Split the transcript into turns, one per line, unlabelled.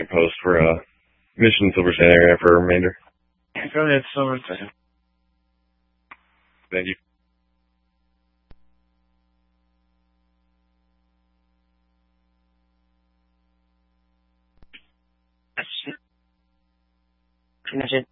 post for Mission Silver Sand area for a remainder.
Go ahead, Silver Sand.
Thank you.
Mission.